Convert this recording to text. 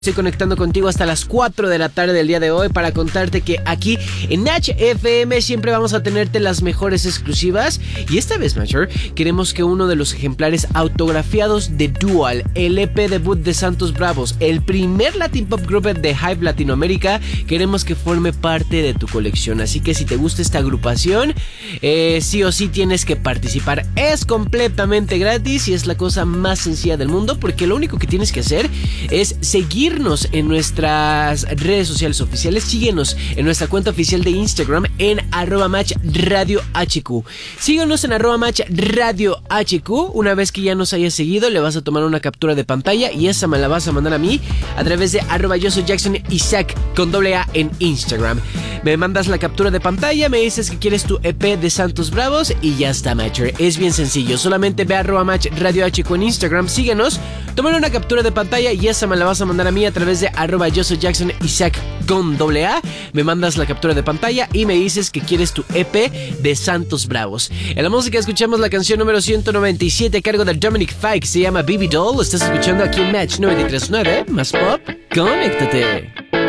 Estoy conectando contigo hasta las 4 de la tarde del día de hoy para contarte que aquí en Natch FM siempre vamos a tenerte las mejores exclusivas. Y esta vez, Matcher, queremos que uno de los ejemplares autografiados de Dual, el EP debut de Santos Bravos, el primer Latin Pop Group de Hype Latinoamérica, queremos que forme parte de tu colección. Así que si te gusta esta agrupación, sí o sí tienes que participar. Es completamente gratis y es la cosa más sencilla del mundo, porque lo único que tienes que hacer es seguirnos en nuestras redes sociales oficiales. Síguenos en nuestra cuenta oficial de Instagram en @matchradiohq. Síguenos en @matchradiohq. Una vez que ya nos hayas seguido, le vas a tomar una captura de pantalla y esa me la vas a mandar a mí a través de yo soy Jackson Isaac con AA en Instagram. Me mandas la captura de pantalla, me dices que quieres tu EP de Santos Bravos y ya está, Matcher. Es bien sencillo, solamente ve a @matchradiohq en Instagram, síguenos, tómale una captura de pantalla y esa me la vas a mandar a mí a través de yo soy Jackson Isaac con AA. Me mandas la captura de pantalla y me dices que quieres tu EP de Santos Bravos. En la música escuchamos la canción número 197 a cargo de Dominic Fike, se llama Baby Doll. Estás escuchando aquí en Match 93.9, más pop, conéctate.